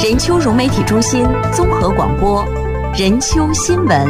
任丘融媒体中心综合广播，任丘新闻。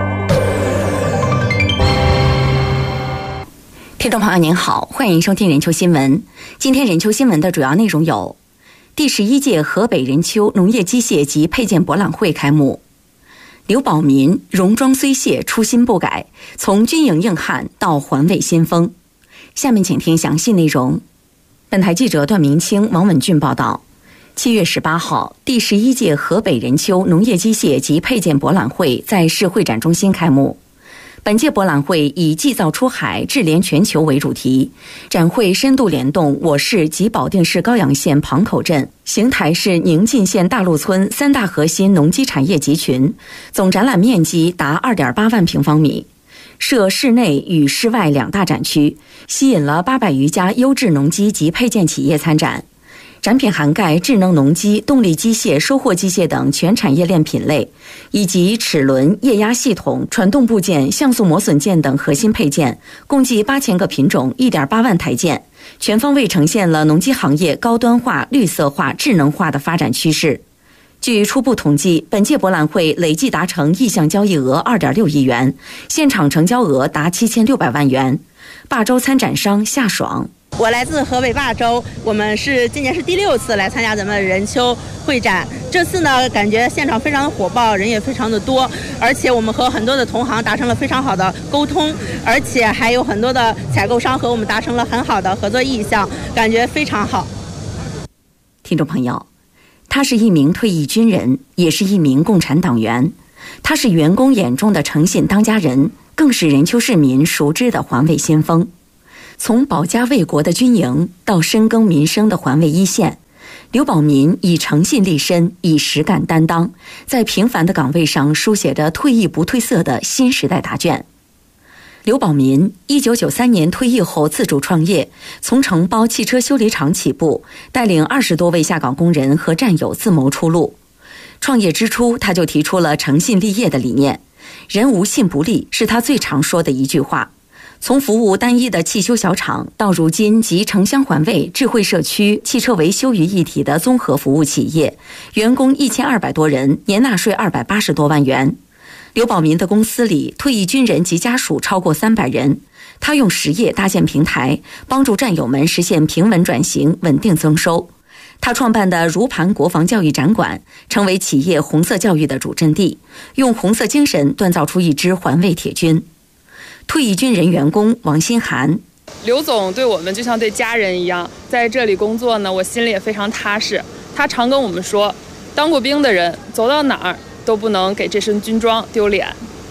听众朋友您好，欢迎收听任丘新闻。今天任丘新闻的主要内容有：第11届河北任丘农业机械及配件博览会开幕；刘保民戎装虽卸，初心不改，从军营硬汉到环卫先锋。下面请听详细内容。本台记者段明清、王稳俊报道。7月18号，第11届河北任丘农业机械及配件博览会在市会展中心开幕。本届博览会以技造出海，智联全球为主题，展会深度联动我市及保定市高阳县庞口镇、邢台市宁晋县大路村3大核心农机产业集群，总展览面积达2.8万平方米，设室内与室外2大展区，吸引了800余家优质农机及配件企业参展。展品涵盖智能农机、动力机械、收获机械等全产业链品类，以及齿轮、液压系统、传动部件、像素磨损件等核心配件，共计8000个品种、1.8万台件，全方位呈现了农机行业高端化、绿色化、智能化的发展趋势。据初步统计，本届博览会累计达成意向交易额2.6亿元，现场成交额达7600万元。霸州参展商夏爽。 我来自河北霸州，我们是今年是第6次来参加咱们任丘会展。这次呢，感觉现场非常的火爆，人也非常的多，而且我们和很多的同行达成了非常好的沟通，而且还有很多的采购商和我们达成了很好的合作意向，感觉非常好。 听众朋友，他是一名退役军人，也是一名共产党员，他是员工眼中的诚信当家人，更是任丘市民熟知的环卫先锋。从保家卫国的军营到深耕民生的环卫一线，刘保民以诚信立身，以实干担当，在平凡的岗位上书写着退役不褪色的新时代答卷。刘保民1993年退役后自主创业，从承包汽车修理厂起步，带领20多位下岗工人和战友自谋出路。创业之初，他就提出了诚信立业的理念，人无信不立是他最常说的一句话。从服务单一的汽修小厂，到如今集城乡环卫、智慧社区、汽车维修于一体的综合服务企业，员工1200多人，年纳税280多万元。刘保民的公司里，退役军人及家属超过300人。他用实业搭建平台，帮助战友们实现平稳转型、稳定增收。他创办的如盘国防教育展馆，成为企业红色教育的主阵地，用红色精神锻造出一支环卫铁军。退役军人员工王新涵， 刘总对我们就像对家人一样，在这里工作呢，我心里也非常踏实。他常跟我们说，当过兵的人走到哪儿都不能给这身军装丢脸。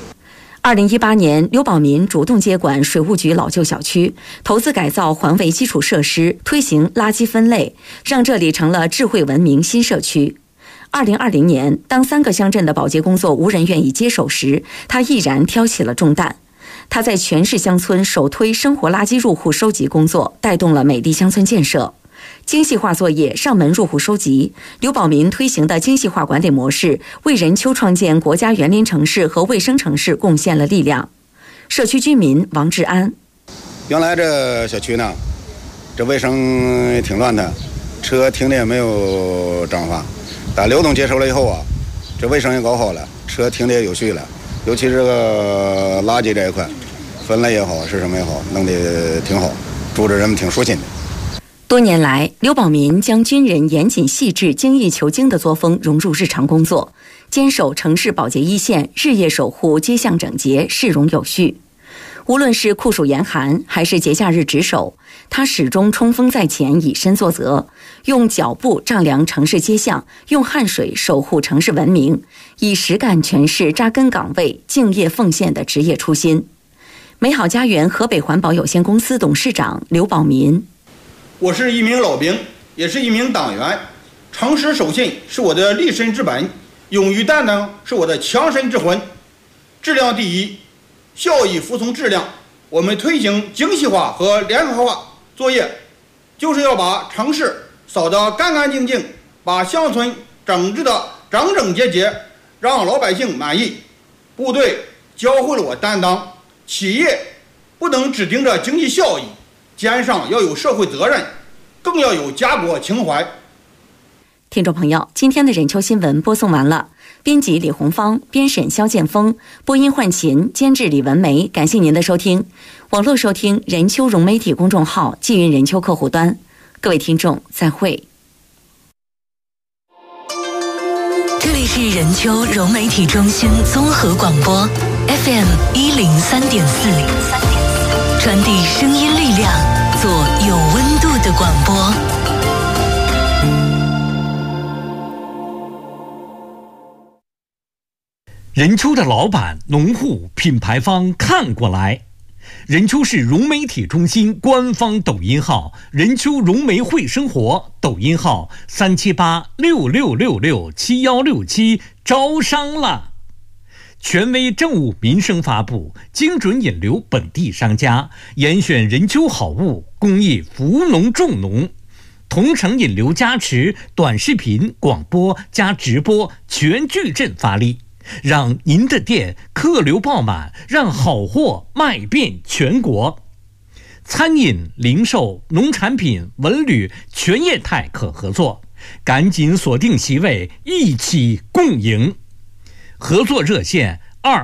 2018年，刘保民主动接管水务局老旧小区，投资改造环卫基础设施，推行垃圾分类，让这里成了智慧文明新社区。2020年，当3个乡镇的保洁工作无人愿意接手时，他毅然挑起了重担。他在全市乡村首推生活垃圾入户收集工作，带动了美丽乡村建设。精细化作业上门入户收集，刘保民推行的精细化管理模式，为任丘创建国家园林城市和卫生城市贡献了力量。社区居民王志安， 原来这小区呢，这卫生挺乱的，车停的也没有章法。但刘总接手了以后啊，这卫生也搞好了，车停的也有序了。尤其是这个垃圾这一块，分类也好，是什么也好，弄得挺好，住着人们挺舒心的。 多年来，刘保民将军人严谨细致、精益求精的作风融入日常工作，坚守城市保洁一线，日夜守护街巷整洁、市容有序。无论是酷暑严寒，还是节假日值守，他始终冲锋在前，以身作则，用脚步丈量城市街巷，用汗水守护城市文明，以实干诠释扎根岗位、敬业奉献的职业初心。美好家园河北环保有限公司董事长刘保民， 我是一名老兵，也是一名党员，诚实守信是我的立身之本，勇于担当是我的强身之魂。质量第一，效益服从质量。我们推行精细化和联合化作业，就是要把城市扫得干干净净，把乡村整治得整整洁洁，让老百姓满意。部队教会了我担当，企业不能只盯着经济效益，肩上要有社会责任，更要有家国情怀。 听众朋友，今天的人秋新闻播送完了，编辑李红芳，编审肖建峰，播音焕琴，监制李文梅。感谢您的收听。网络收听人秋融媒体公众号，纪云人秋客户端。各位听众，再会。 这里是人秋融媒体中心综合广播 FM 103.4，传递声音力量，做有温度的广播。 人秋的老板、农户、品牌方看过来。人秋市融媒体中心官方抖音号人秋融媒会生活，抖音号37866667167招商了。权威政务民生发布，精准引流本地商家，严选人秋好物，公益扶农种农，同城引流加持，短视频、广播加直播全矩阵发力，让您的店客流爆满，让好货卖遍全国。餐饮、零售、农产品、文旅全业态可合作，赶紧锁定席位，一起共赢。合作热线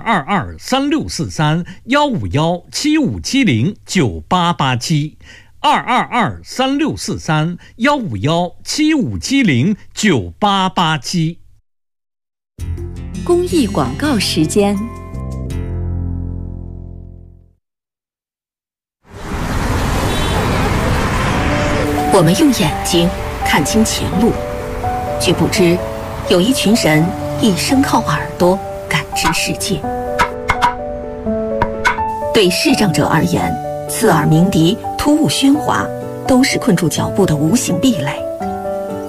222-3643-151-7570-9887151-7570-9887。 公益广告时间。我们用眼睛看清前路，却不知有一群人一生靠耳朵感知世界。对视障者而言，刺耳鸣笛、突兀喧哗都是困住脚步的无形壁垒。